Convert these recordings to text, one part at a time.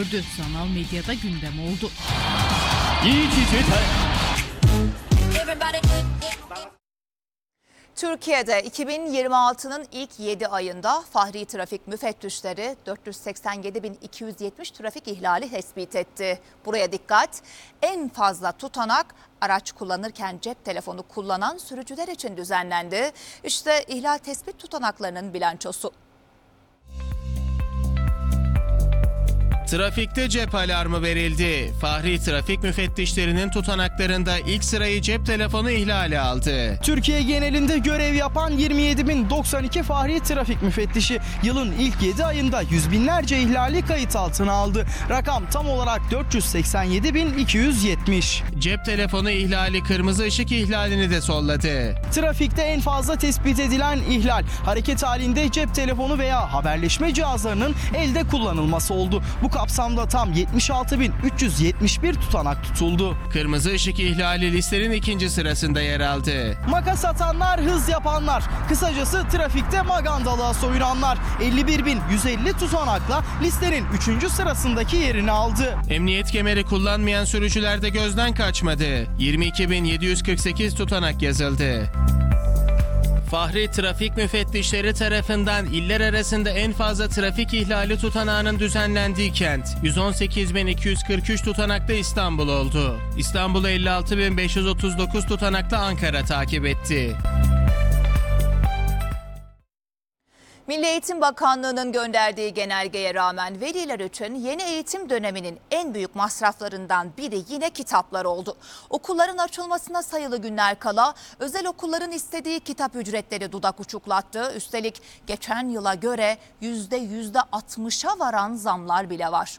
gördü. Sanal medyada gündem oldu. Türkiye'de 2026'nın ilk 7 ayında Fahri Trafik müfettişleri 487.270 trafik ihlali tespit etti. Buraya dikkat, en fazla tutanak araç kullanırken cep telefonu kullanan sürücüler için düzenlendi. İşte ihlal tespit tutanaklarının bilançosu. Trafikte cep alarmı verildi. Fahri Trafik müfettişlerinin tutanaklarında ilk sırayı cep telefonu ihlali aldı. Türkiye genelinde görev yapan 27.092 Fahri Trafik müfettişi yılın ilk 7 ayında yüz binlerce ihlali kayıt altına aldı. Rakam tam olarak 487.270. Cep telefonu ihlali kırmızı ışık ihlalini de solladı. Trafikte en fazla tespit edilen ihlal, hareket halinde cep telefonu veya haberleşme cihazlarının elde kullanılması oldu. Bu kapsamda tam 76.371 tutanak tutuldu. Kırmızı ışık ihlali listenin ikinci sırasında yer aldı. Makas atanlar, hız yapanlar, kısacası trafikte magandalığa soyunanlar 51.150 tutanakla listenin 3. sırasındaki yerini aldı. Emniyet kemeri kullanmayan sürücüler de gözden kaçmadı. 22.748 tutanak yazıldı. Fahri Trafik müfettişleri tarafından iller arasında en fazla trafik ihlali tutanağının düzenlendiği kent 118.243 tutanakta İstanbul oldu. İstanbul'u 56.539 tutanakta Ankara takip etti. Milli Eğitim Bakanlığı'nın gönderdiği genelgeye rağmen veliler için yeni eğitim döneminin en büyük masraflarından biri yine kitaplar oldu. Okulların açılmasına sayılı günler kala özel okulların istediği kitap ücretleri dudak uçuklattı. Üstelik geçen yıla göre %60'a varan zamlar bile var.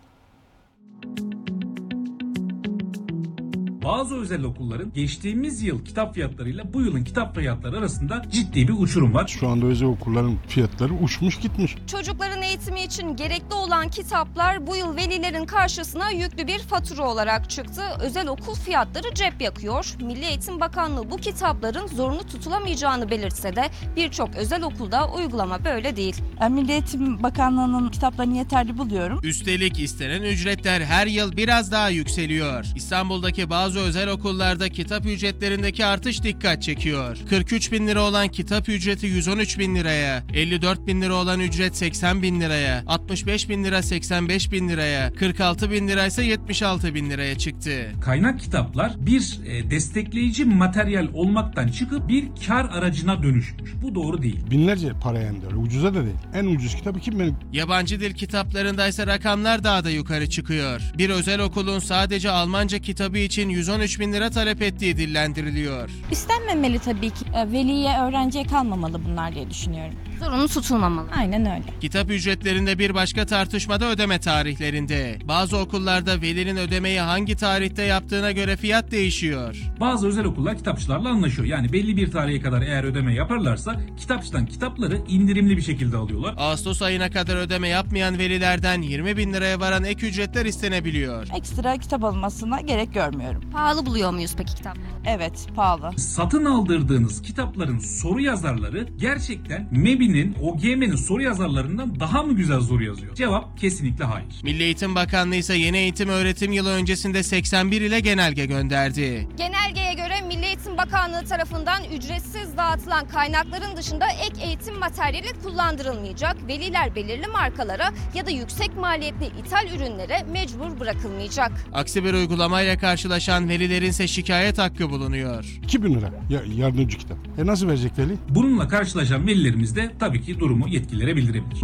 Bazı özel okulların geçtiğimiz yıl kitap fiyatlarıyla bu yılın kitap fiyatları arasında ciddi bir uçurum var. Şu anda özel okulların fiyatları uçmuş gitmiş. Çocukların eğitimi için gerekli olan kitaplar bu yıl velilerin karşısına yüklü bir fatura olarak çıktı. Özel okul fiyatları cep yakıyor. Milli Eğitim Bakanlığı bu kitapların zorunlu tutulamayacağını belirtse de birçok özel okulda uygulama böyle değil. Milli Eğitim Bakanlığı'nın kitaplarını yeterli buluyorum. Üstelik istenen ücretler her yıl biraz daha yükseliyor. İstanbul'daki bazı özel okullarda kitap ücretlerindeki artış dikkat çekiyor. 43 bin lira olan kitap ücreti 113 bin liraya, 54 bin lira olan ücret 80 bin liraya, 65 bin lira 85 bin liraya, 46 bin lira ise 76 bin liraya çıktı. Kaynak kitaplar bir destekleyici materyal olmaktan çıkıp bir kar aracına dönüşmüş. Bu doğru değil. Binlerce paraya hem de öyle. Ucuza da değil. En ucuz kitabı kim benim? Yabancı dil kitaplarında ise rakamlar daha da yukarı çıkıyor. Bir özel okulun sadece Almanca kitabı için 113 bin lira talep ettiği dillendiriliyor. İstenmemeli tabii ki. Veliye, öğrenciye kalmamalı bunlar diye düşünüyorum. Zorunlu tutulmamalı. Aynen öyle. Kitap ücretlerinde bir başka tartışmada ödeme tarihlerinde. Bazı okullarda velinin ödemeyi hangi tarihte yaptığına göre fiyat değişiyor. Bazı özel okullar kitapçılarla anlaşıyor. Yani belli bir tarihe kadar eğer ödeme yaparlarsa kitapçıdan kitapları indirimli bir şekilde alıyorlar. Ağustos ayına kadar ödeme yapmayan velilerden 20 bin liraya varan ek ücretler istenebiliyor. Ekstra kitap almasına gerek görmüyorum. Pahalı buluyor muyuz peki kitapları? Evet, pahalı. Satın aldırdığınız kitapların soru yazarları gerçekten MEB'nin, OGM'nin soru yazarlarından daha mı güzel soru yazıyor? Cevap kesinlikle hayır. Milli Eğitim Bakanlığı ise yeni eğitim öğretim yılı öncesinde 81 ile genelge gönderdi. Genelgeye göre Milli Eğitim Bakanlığı tarafından ücretsiz dağıtılan kaynakların dışında ek eğitim materyali kullandırılmayacak. Veliler belirli markalara ya da yüksek maliyetli ithal ürünlere mecbur bırakılmayacak. Aksi bir uygulamayla karşılaşan velilerin ise şikayet hakkı bulunuyor. 2000 lira yardımcı kitap. Nasıl verecek veli? Bununla karşılaşan velilerimiz de tabii ki durumu yetkililere bildirebilir.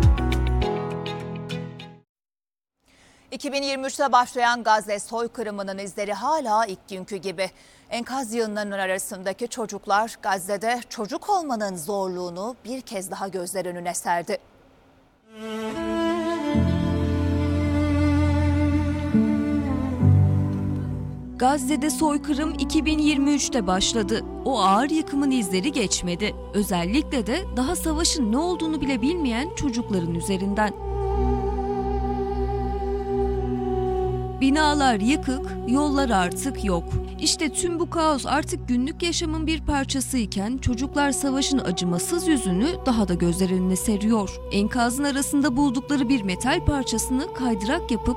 2023'te başlayan Gazze soykırımının izleri hala ilk günkü gibi. Enkaz yığınlarının arasındaki çocuklar Gazze'de çocuk olmanın zorluğunu bir kez daha gözler önüne serdi. Gazze'de soykırım 2023'te başladı. O ağır yıkımın izleri geçmedi. Özellikle de daha savaşın ne olduğunu bile bilmeyen çocukların üzerinden. Binalar yıkık, yollar artık yok. İşte tüm bu kaos artık günlük yaşamın bir parçasıyken çocuklar savaşın acımasız yüzünü daha da gözler önüne seriyor. Enkazın arasında buldukları bir metal parçasını kaydırak yapıp